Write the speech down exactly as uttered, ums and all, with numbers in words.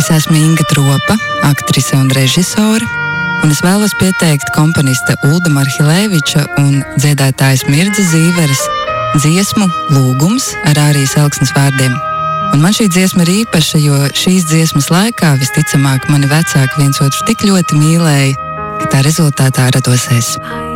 Es esmu Inga Tropa, aktrise un režisore, un es vēlos pieteikt komponista Ulda Marhilēviča un dziedātājas Mirdza Zīveres dziesmu Lūgums ar Ārijas Elksnes vārdiem. Un man šī dziesma ir īpaša, jo šīs dziesmas laikā visticamāk mani vecāki viens otru tik ļoti mīlēja, ka tā rezultātā rados es.